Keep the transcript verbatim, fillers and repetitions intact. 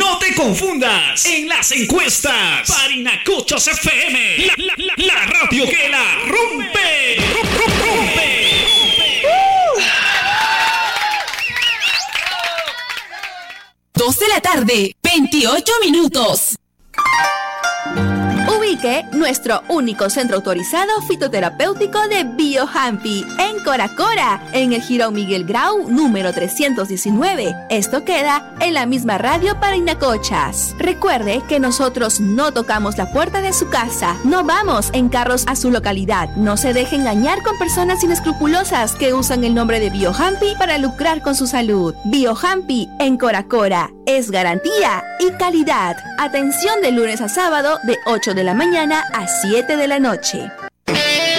No te confundas en las encuestas. Parinacochos F M, la, la, la, la radio que la rompe. Rompe, rompe. dos de la tarde, veintiocho minutos. Ubique nuestro único centro autorizado fitoterapéutico de BioHampy en Cora Cora, en el Jirón Miguel Grau, número trescientos diecinueve. Esto queda en la misma radio Parinacochas. Recuerde que nosotros no tocamos la puerta de su casa, no vamos en carros a su localidad. No se deje engañar con personas inescrupulosas que usan el nombre de BioHampy para lucrar con su salud. BioHampy en Cora Cora es garantía y calidad. Atención de lunes a sábado de ocho de la mañana a siete de la noche.